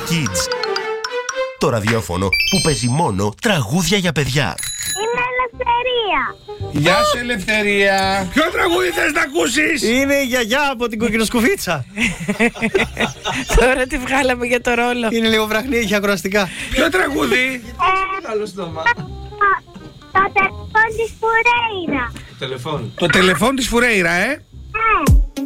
Kids. Το ραδιόφωνο που παίζει μόνο τραγούδια για παιδιά. Είμαι Ελευθερία. Γεια σου, Ελευθερία. Ποιο τραγούδι θες να ακούσεις? Είναι η γιαγιά από την κοκκινοσκουφίτσα. Τώρα τη βγάλαμε για το ρόλο. Είναι λίγο βραχνή, έχει ακροαστικά. Ποιο τραγούδι? Άλλο στόμα. Το τηλεφώνη της Φουρέιρα. Το τηλεφών της Φουρέιρα,